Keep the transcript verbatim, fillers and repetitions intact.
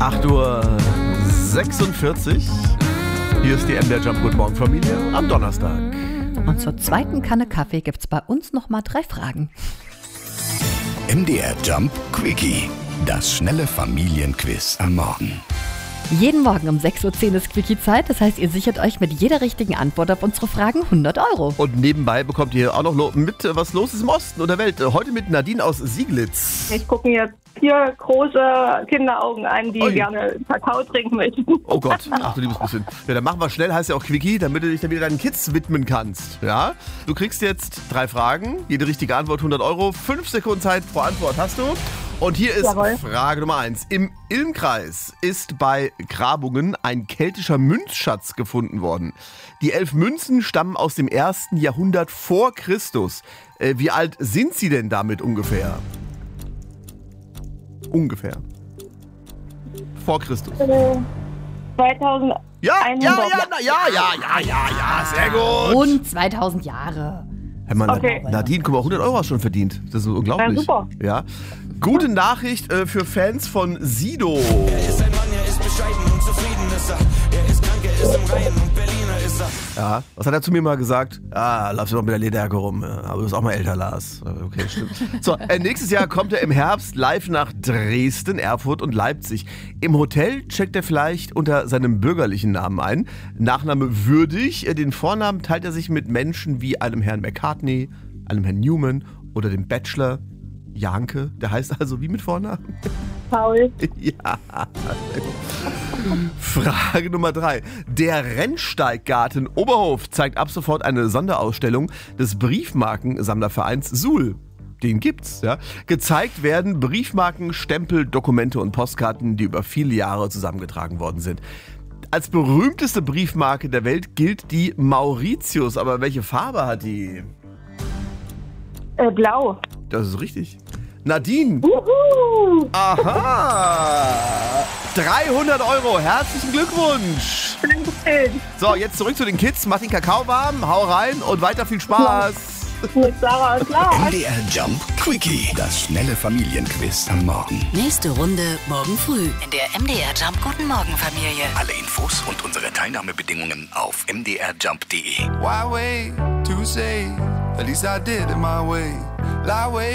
acht Uhr sechsundvierzig. Hier ist die M D R Jump Good Morgen Familie am Donnerstag. Und zur zweiten Kanne Kaffee gibt's bei uns nochmal drei Fragen. M D R Jump Quickie. Das schnelle Familienquiz am Morgen. Jeden Morgen um sechs Uhr zehn ist Quickie-Zeit. Das heißt, ihr sichert euch mit jeder richtigen Antwort auf unsere Fragen hundert Euro. Und nebenbei bekommt ihr auch noch lo- mit, was los ist im Osten und der Welt. Heute mit Nadine aus Sieglitz. Ich gucke mir jetzt vier große Kinderaugen an, die Ui. gerne Kakao trinken möchten. Oh Gott, ach du liebes bisschen. Ja, dann machen wir schnell, heißt ja auch Quickie, damit du dich dann wieder deinen Kids widmen kannst. Ja? Du kriegst jetzt drei Fragen, jede richtige Antwort hundert Euro, fünf Sekunden Zeit pro Antwort hast du. Und hier ist Jawohl. Frage Nummer eins. Im Ilmkreis ist bei Grabungen ein keltischer Münzschatz gefunden worden. Die elf Münzen stammen aus dem ersten Jahrhundert vor Christus. Äh, wie alt sind sie denn damit ungefähr? Ungefähr. Vor Christus. Äh, zweitausend. Ja, ja, ja, hundert. na, ja, ja, ja, ja, ja, sehr gut. Rund zweitausend Jahre. Hey, Mann, Okay. Nadine, guck mal, hundert Euro hast du schon verdient. Das ist unglaublich. Ja, super. Ja. Gute Nachricht äh, für Fans von Sido. Er ist ein Mann, er ist bescheiden und zufrieden ist er. Er ist krank, er ist im Reihen und Berliner ist er. Ja, was hat er zu mir mal gesagt? Ah, laufst du noch mit der Lederjacke rum. Ja, aber du bist auch mal älter, Lars. Okay, stimmt. So, äh, nächstes Jahr kommt er im Herbst live nach Dresden, Erfurt und Leipzig. Im Hotel checkt er vielleicht unter seinem bürgerlichen Namen ein. Nachname würdig. Äh, Den Vornamen teilt er sich mit Menschen wie einem Herrn McCartney, einem Herrn Newman oder dem Bachelor Janke. Der heißt also wie mit Vornamen? Paul. Ja. Frage Nummer drei. Der Rennsteiggarten Oberhof zeigt ab sofort eine Sonderausstellung des Briefmarkensammlervereins Suhl. Den gibt's, ja. Gezeigt werden Briefmarken, Stempel, Dokumente und Postkarten, die über viele Jahre zusammengetragen worden sind. Als berühmteste Briefmarke der Welt gilt die Mauritius. Aber welche Farbe hat die? Äh, blau. Das ist richtig. Nadine. Juhu. Aha! dreihundert Euro, herzlichen Glückwunsch! Dankeschön. So, jetzt zurück zu den Kids. Mach den Kakao warm, hau rein und weiter viel Spaß. Mit Sarah und Lars. M D R Jump Quickie. Das schnelle Familienquiz am Morgen. Nächste Runde morgen früh in der M D R Jump Guten Morgen Familie. Alle Infos und unsere Teilnahmebedingungen auf m d r jump punkt d e. Why wait to say? At least I did it my way. Lie way.